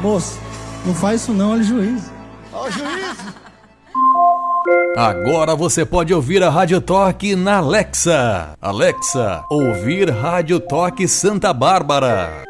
Moço, não faz isso não, olha o juiz. Ó, juiz! Agora você pode ouvir a Rádio Toque na Alexa. Alexa, ouvir Rádio Toque Santa Bárbara.